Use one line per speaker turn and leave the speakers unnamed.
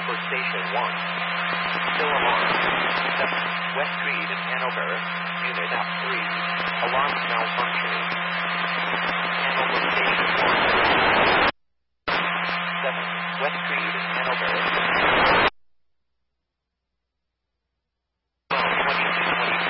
Hanover Station 1. Still alarm. 7. West Street in Hanover. Unit up 3. Alarms malfunctioning. Hanover Station 1. 7. West Street in Hanover.